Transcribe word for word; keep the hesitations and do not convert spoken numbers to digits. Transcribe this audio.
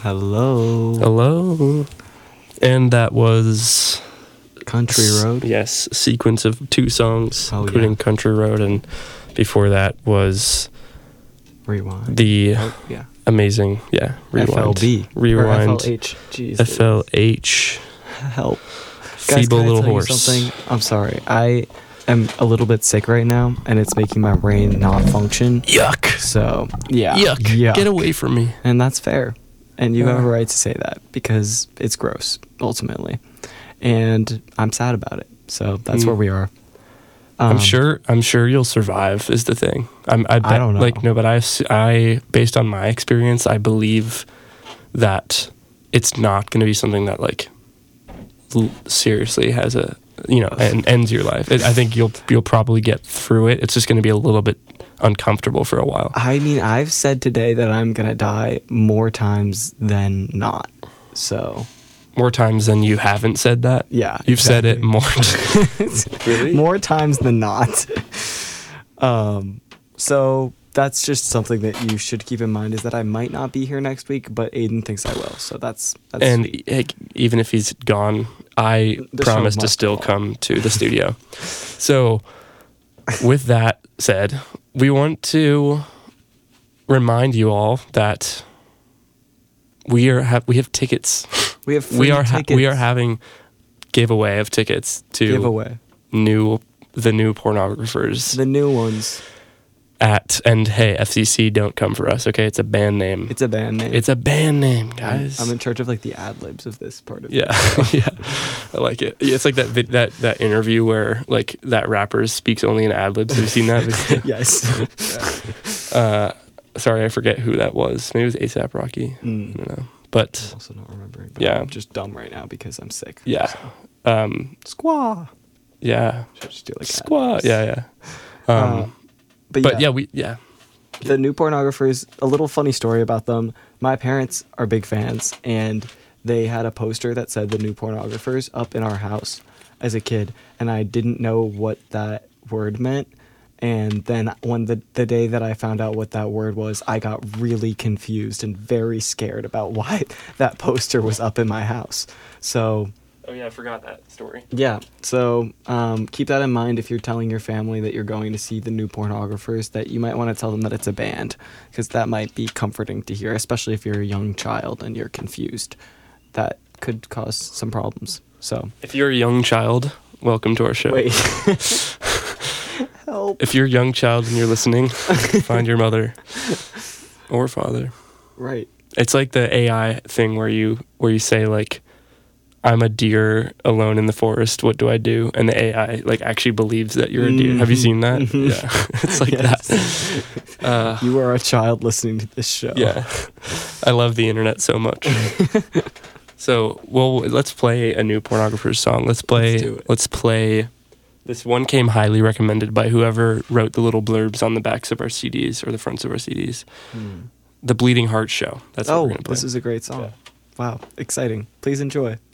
Hello. Hello. And that was Country Road. Yes, a sequence of two songs, Oh, including yeah. Country Road, and before that was Rewind. the Oh, yeah. amazing, yeah, Rewind. F L B. Rewind. Or F L H. Jeez. F L H. Help. Feeble Guys, can I little tell you horse. something? I'm sorry. I am a little bit sick right now, and it's making my brain not function. Yuck. So, yeah. Yuck. Yuck. Get away from me. And that's fair. And you Yeah. have a right to say that because it's gross, ultimately. And I'm sad about it. So that's Mm. where we are. I'm Um, sure. I'm sure you'll survive. Is the thing. I'm. I, bet, I don't know. Like no, but I. s- I. Based on my experience, I believe that it's not going to be something that like l- seriously has a you know and ends your life. It, I think you'll you'll probably get through it. It's just going to be a little bit uncomfortable for a while. I mean, I've said today that I'm going to die more times than not. So, More times than you haven't said that. yeah. You've said it exactly. more. Really? More times than not. um, so that's just something that you should keep in mind is that I might not be here next week, but Aiden thinks I will. So that's that's And sweet. heck, even if he's gone, I The show promise to must still go on. come to the studio. So, with that said, we want to remind you all that we are have we have tickets. we have free We are ha- tickets. we are having giveaway of tickets to giveaway. new the new pornographers The new ones. at and hey F C C don't come for us, okay? It's a band name. It's a band name. It's a band name, I'm, guys. I'm in charge of like the ad libs of this part of it. Yeah, yeah, I like it. Yeah, it's like that vid- that that interview where like that rapper speaks only in ad libs. Have you seen that? Yes. uh, sorry, I forget who that was. Maybe it was ASAP Rocky. I Mm. don't know, I'm but also not remembering. But Yeah. I'm just dumb right now because I'm sick. yeah, So. um, Squaw. yeah, Should just do like ad squat. libs. Yeah, yeah. Um, Uh, but, but yeah, yeah, we yeah. the new pornographers. A little funny story about them. My parents are big fans, and they had a poster that said "the new pornographers" up in our house as a kid, and I didn't know what that word meant. And then when the the day that I found out what that word was, I got really confused and very scared about why that poster was up in my house. So. Oh yeah, I forgot that story. Yeah, so um, keep that in mind if you're telling your family that you're going to see the new pornographers, that you might want to tell them that it's a band, because that might be comforting to hear, especially if you're a young child and you're confused. That could cause some problems. So, If you're a young child, welcome to our show. wait. Help. If you're a young child and you're listening, find your mother or father. Right. It's like the A I thing where you where you say like, I'm a deer alone in the forest. What do I do? And the A I like actually believes that you're a deer. Have you seen that? Mhm. Yeah, it's like Yes. that. Uh, You are a child listening to this show. yeah, I love the internet so much. So, well, let's play a new pornographer's song. Let's play. Let's do it. Let's play. This one came highly recommended by whoever wrote the little blurbs on the backs of our C Ds or the fronts of our C Ds. Hmm. The Bleeding Heart Show. That's what Oh, we're gonna play. this is a great song. Yeah. Wow, exciting. Please enjoy.